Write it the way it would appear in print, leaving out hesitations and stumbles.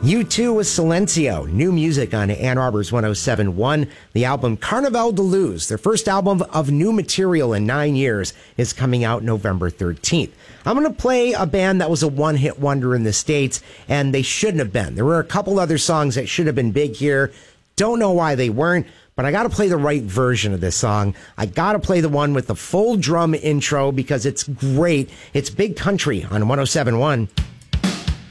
U2 with Silencio, new music on Ann Arbor's 107.1. The album Carnaval de Luz, their first album of new material in 9 years, is coming out November 13th. I'm going to play a band that was a one-hit wonder in the States, and they shouldn't have been. There were a couple other songs that should have been big here. Don't know why they weren't, but I got to play the right version of this song. I got to play the one with the full drum intro because it's great. It's Big Country on 107.1.